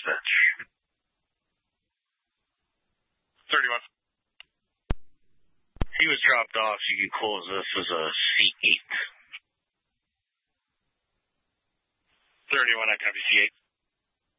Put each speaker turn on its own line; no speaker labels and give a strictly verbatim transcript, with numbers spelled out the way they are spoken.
dispatch.
thirty-one.
He was dropped off. You can close this as a C eight.
thirty-one, I copy C eight.